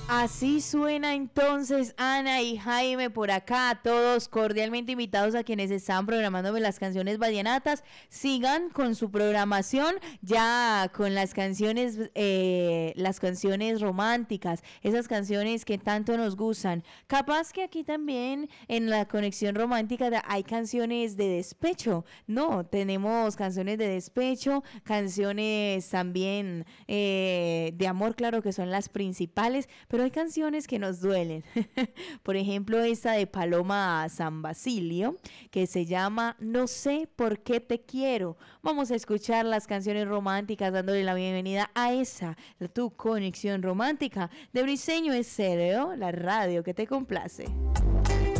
Así suena entonces Ana y Jaime por acá, todos cordialmente invitados a quienes están programándome las canciones vallenatas. Sigan con su programación ya con las canciones románticas, esas canciones que tanto nos gustan. Capaz que aquí también en la conexión romántica hay canciones de despecho. No, tenemos canciones de despecho, canciones también de amor, claro que son las principales, pero hay canciones que nos duelen. Por ejemplo, esta de Paloma San Basilio, que se llama No sé por qué te quiero. Vamos a escuchar las canciones románticas dándole la bienvenida a esa, tu conexión romántica de Briseño Estéreo, la radio que te complace.